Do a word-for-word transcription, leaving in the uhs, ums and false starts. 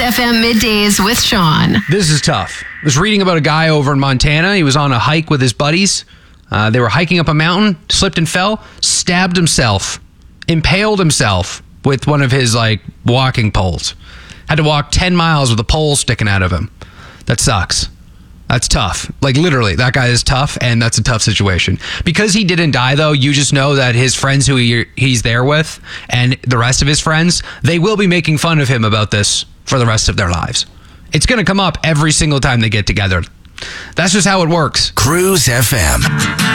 F M Middays with Sean. This is tough. I was reading about a guy over in Montana. He was on a hike with his buddies. Uh, they were hiking up a mountain, slipped and fell, stabbed himself, impaled himself with one of his like walking poles. Had to walk ten miles with a pole sticking out of him. That sucks. That's tough. Like literally, that guy is tough, and that's a tough situation. Because he didn't die, though, you just know that his friends who he, he's there with and the rest of his friends, they will be making fun of him about this for the rest of their lives. It's going to come up every single time they get together. That's just how it works. Cruise F M.